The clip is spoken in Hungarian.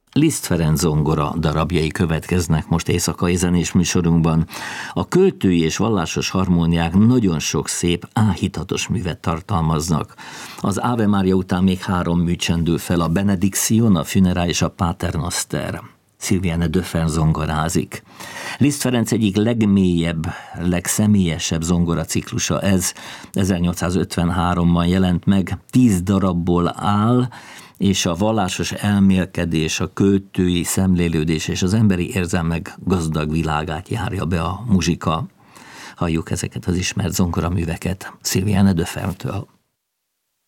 Liszt Ferenc zongora darabjai következnek most éjszakai zenés műsorunkban. A költői és vallásos harmóniák nagyon sok szép, áhítatos művet tartalmaznak. Az Ave Maria után még 3 mű csendül fel, a Benediction, a Funerália és a Pater Noster. Sylviane Döffen zongorázik. Liszt Ferenc egyik legmélyebb, legszemélyesebb zongoraciklusa ez, 1853-ban jelent meg, 10 darabból áll, és a vallásos elmélkedés, a költői szemlélődés és az emberi érzelmek gazdag világát járja be a muzsika. Halljuk ezeket az ismert zongoraműveket Sylviane Döffentől.